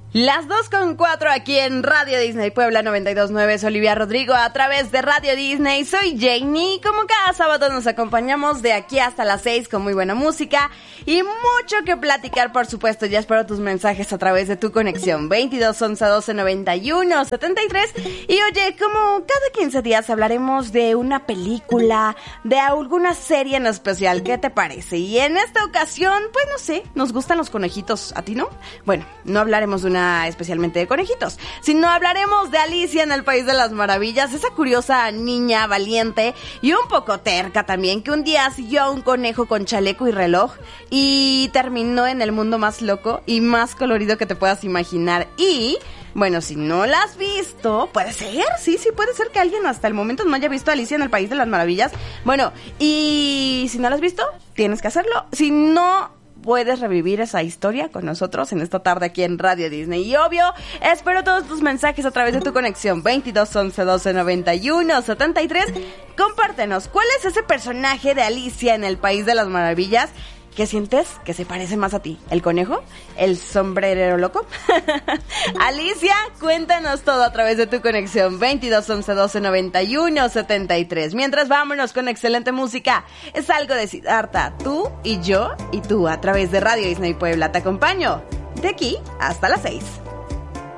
Las 2:04 aquí en Radio Disney Puebla 92.9. Es Olivia Rodrigo a través de Radio Disney. Soy Janie. Como cada sábado nos acompañamos de aquí hasta las 6 con muy buena música y mucho que platicar, por supuesto. Ya espero tus mensajes a través de tu conexión 22 11 12 91 73. Y oye, como cada 15 días hablaremos de una película, de alguna serie en especial. ¿Qué te parece? Y en esta ocasión, pues no sé, nos gustan los conejitos. ¿A ti no? Bueno, no hablaremos de una especialmente de conejitos, sino hablaremos de Alicia en el País de las Maravillas, esa curiosa niña valiente y un poco terca también, que un día siguió a un conejo con chaleco y reloj y terminó en el mundo más loco y más colorido que te puedas imaginar. Y bueno, si no la has visto, puede ser, sí, puede ser que alguien hasta el momento no haya visto a Alicia en el País de las Maravillas. Bueno, y si no la has visto, tienes que hacerlo. Si no, puedes revivir esa historia con nosotros en esta tarde aquí en Radio Disney. Y obvio, espero todos tus mensajes a través de tu conexión 22 11 12 91 73. Compártenos, ¿cuál es ese personaje de Alicia en el País de las Maravillas que sientes que se parece más a ti? ¿El conejo? ¿El sombrerero loco? Alicia, cuéntanos todo a través de tu conexión 22 11 12 91 73. Mientras, vámonos con excelente música. Es algo de Siddhartha, tú y yo y tú a través de Radio Disney Puebla. Te acompaño de aquí hasta las 6.